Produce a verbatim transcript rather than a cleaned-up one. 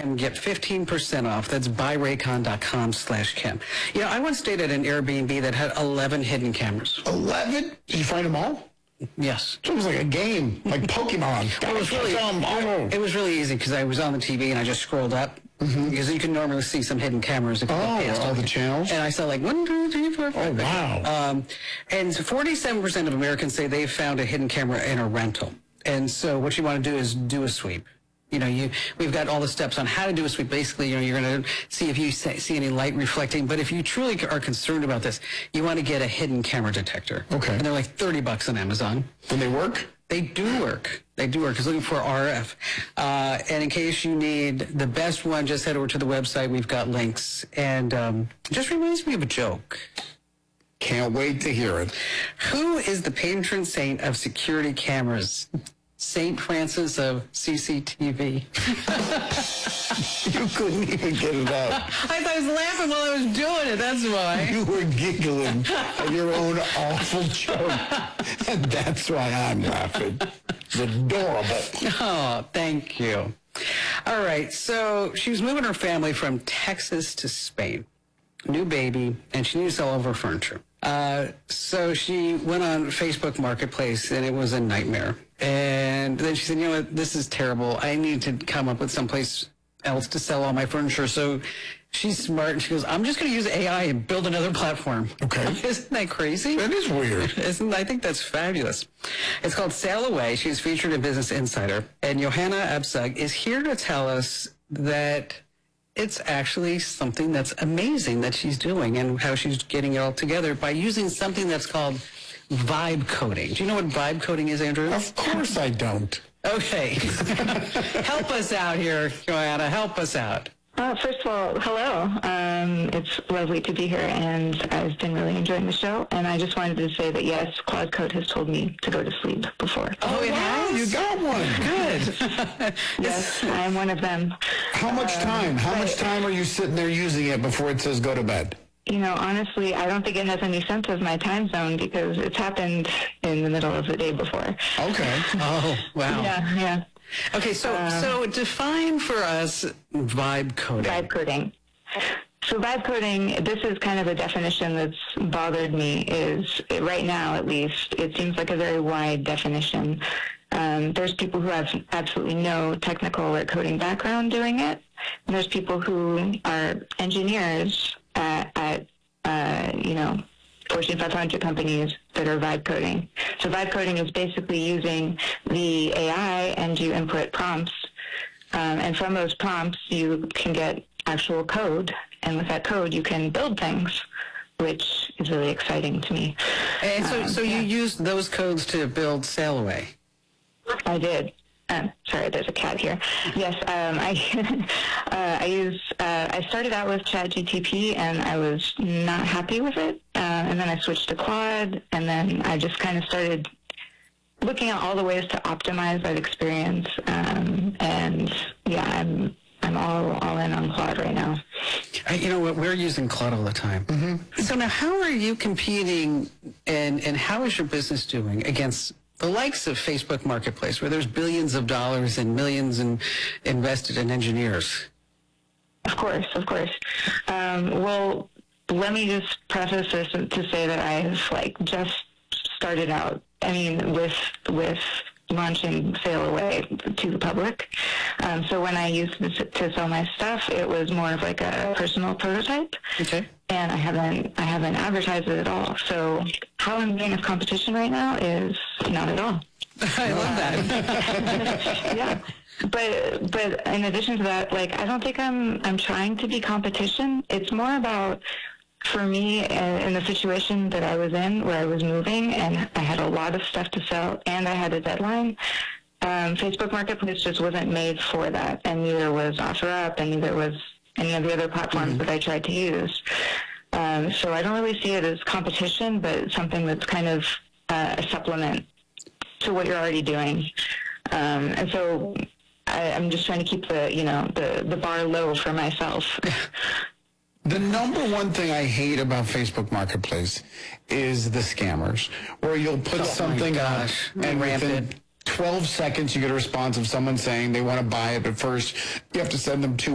Kim, get fifteen percent off. That's buy raycon dot com slash Kim. You know, I once stayed at an Airbnb that had eleven hidden cameras. eleven? Did you find them all? Yes. It was like a game, like Pokemon. Well, it was really, oh. it was really easy because I was on the T V and I just scrolled up. Mm-hmm. Because you can normally see some hidden cameras. If you oh, go past all them. the channels? And I saw like one, two, three, four, five. Oh, wow. Um, and forty-seven percent of Americans say they've found a hidden camera in a rental. And so what you want to do is do a sweep. You know, you we've got all the steps on how to do a sweep. Basically, you know, you're going to see if you see any light reflecting. But if you truly are concerned about this, you want to get a hidden camera detector. Okay. And they're like thirty bucks on Amazon. Do they work? They do work. They do work. It's looking for R F. Uh, and in case you need the best one, just head over to the website. We've got links. And um, it just reminds me of a joke. Can't wait to hear it. Who is the patron saint of security cameras? Saint Francis of C C T V. You couldn't even get it out. I thought I was laughing while I was doing it. That's why. You were giggling at your own awful joke. And that's why I'm laughing. It's adorable. Oh, thank you. All right. So she was moving her family from Texas to Spain. New baby, and she needed to sell all of her furniture. Uh, so she went on Facebook Marketplace, and it was a nightmare. And then she said, you know what, this is terrible. I need to come up with someplace else to sell all my furniture. So she's smart, and she goes, I'm just going to use A I and build another platform. Okay. Isn't that crazy? That is weird. Isn't, I think that's fabulous. It's called Sail Away. She's featured in Business Insider. And Johanna Absug is here to tell us that it's actually something that's amazing that she's doing and how she's getting it all together by using something that's called vibe coding. Do you know what vibe coding is, Andrew? Of course I don't. Okay. Help us out here, Joanna. Help us out. Uh, first of all, hello. Um, it's lovely to be here, and I've been really enjoying the show. And I just wanted to say that, yes, Claude Code has told me to go to sleep before. Oh, it wow, has? you got one. Good. Yes, I'm one of them. How much time? How but, much time are you sitting there using it before it says go to bed? You know, honestly, I don't think it has any sense of my time zone because it's happened in the middle of the day before. Okay. Oh, wow. Yeah, yeah. Okay, so Um, so define for us vibe coding. Vibe coding. So vibe coding, this is kind of a definition that's bothered me, is right now at least, it seems like a very wide definition. Um, there's people who have absolutely no technical or coding background doing it. And there's people who are engineers at, at uh, you know, Fortune five hundred companies that are vibe coding. So vibe coding is basically using the A I and you input prompts. Um, and from those prompts, you can get actual code. And with that code, you can build things, which is really exciting to me. And so, Um, so yeah. you used those codes to build Sail Away. I did. Um, sorry, there's a cat here. Yes, um, I uh, I use. Uh, I started out with ChatGPT, and I was not happy with it. Uh, and then I switched to Claude, and then I just kind of started looking at all the ways to optimize that experience. Um, and yeah, I'm I'm all all in on Claude right now. I, you know what? We're using Claude all the time. Mm-hmm. So now, how are you competing, and and how is your business doing against the likes of Facebook Marketplace, where there's billions of dollars and millions in, invested in engineers? Of course, of course. Um, well, let me just preface this to say that I've like just started out. I mean, with with launching Sail Away to the public. Um, so when I used to, to sell my stuff, it was more of like a personal prototype. Okay. And I haven't I haven't advertised it at all. So how I'm doing with competition right now is not at all. I love that. Yeah. But but in addition to that, like I don't think I'm I'm trying to be competition. It's more about, for me, uh, in the situation that I was in, where I was moving and I had a lot of stuff to sell and I had a deadline, um, Facebook Marketplace just wasn't made for that, and neither was OfferUp, and neither was any of the other platforms mm-hmm. that I tried to use. Um, so I don't really see it as competition, but something that's kind of uh, a supplement to what you're already doing. Um, and so I, I'm just trying to keep the, you know, the, the bar low for myself. The number one thing I hate about Facebook Marketplace is the scammers, where you'll put Oh something my up gosh. and within Rampant. twelve seconds you get a response of someone saying they want to buy it, but first you have to send them two